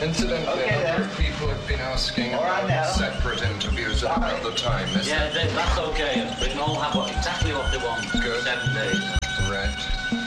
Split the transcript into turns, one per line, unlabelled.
Incidentally,
Okay,
a number
then.
of people have been asking
All right,
about
now.
separate interviews at another time. Is
Yeah,
that
that's okay. We can all have exactly what they want.
Good.
7 days.
right?